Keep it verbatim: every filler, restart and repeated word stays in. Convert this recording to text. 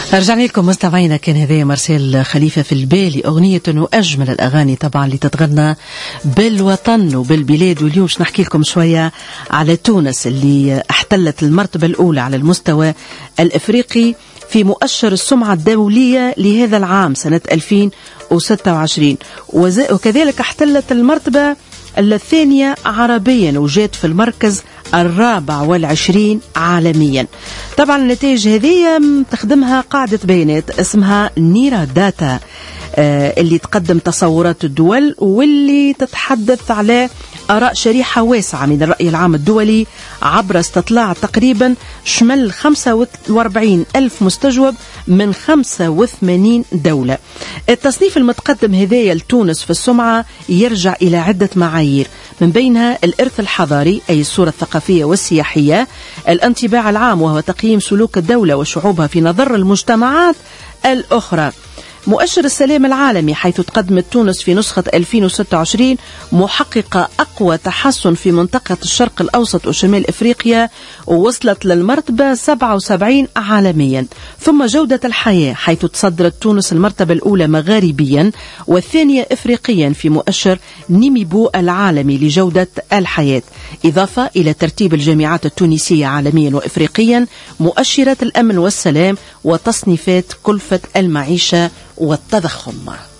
رجعنا لكم مستمعينا. كان هذا مارسيل خليفة في البالي، أغنية وأجمل الأغاني طبعا اللي تتغنى بالوطن وبالبلاد. واليوم باش نحكي لكم شوية على تونس اللي احتلت المرتبة الأولى على المستوى الأفريقي في مؤشر السمعة الدولية لهذا العام سنة ألفين وستة وعشرين، وكذلك احتلت المرتبة الثانية عربيا وجات في المركز الرابع والعشرين عالميا. طبعا النتائج هذه تخدمها قاعدة بيانات اسمها نيرا داتا اللي تقدم تصورات الدول واللي تتحدث على آراء شريحة واسعة من الرأي العام الدولي عبر استطلاع تقريبا شمل خمسة وأربعين ألف مستجوب من خمسة وثمانين دولة. التصنيف المتقدم هذايا لتونس في السمعة يرجع إلى عدة معايير، من بينها الإرث الحضاري أي الصورة الثقافية والسياحية، الانطباع العام وهو تقييم سلوك الدولة وشعوبها في نظر المجتمعات الأخرى، مؤشر السلام العالمي حيث تقدمت تونس في نسخة ألفين وستة وعشرين محققة أقوى تحسن في منطقة الشرق الأوسط وشمال إفريقيا ووصلت للمرتبة سبعة وسبعين عالميا، ثم جودة الحياة حيث تصدرت تونس المرتبة الأولى مغاربيا والثانية إفريقيا في مؤشر نيميبو العالمي لجودة الحياة، إضافة إلى ترتيب الجامعات التونسية عالميا وإفريقيا، مؤشرات الأمن والسلام وتصنيفات كلفة المعيشة والتضخم.